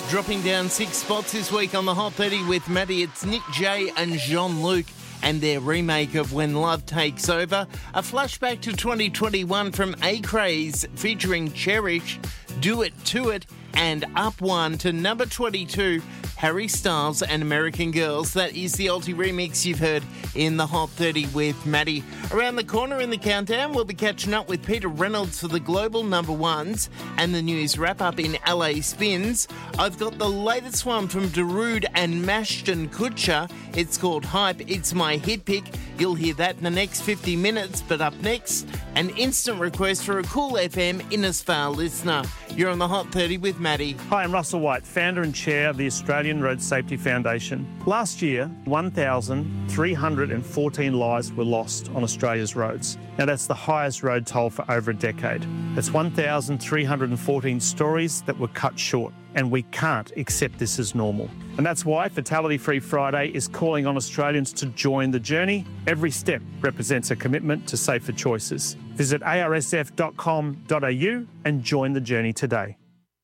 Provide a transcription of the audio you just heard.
Dropping down 6 spots this week on the Hot 30 with Maddie. It's Nick J and Jean-Luc and their remake of When Love Takes Over. A flashback to 2021 from A-Craze featuring Cherish, Do It To It, and up one to number 22, Harry Styles and American Girls. That is the Alti remix you've heard in the Hot 30 with Maddie. Around the corner in the countdown, we'll be catching up with Peter Reynolds for the global number ones and the news wrap-up in LA Spins. I've got the latest one from Darude and Mashton Kutcher. It's called Hype. It's my hit pick. You'll hear that in the next 50 minutes. But up next, an instant request for a Cool FM Innisfail listener. You're on the Hot 30 with Maddie. Hi, I'm Russell White, founder and chair of the Australian Road Safety Foundation. Last year, 1,314 lives were lost on Australia's roads. Now, that's the highest road toll for over a decade. That's 1,314 stories that were cut short, and we can't accept this as normal. And that's why Fatality Free Friday is calling on Australians to join the journey. Every step represents a commitment to safer choices. Visit arsf.com.au and join the journey today.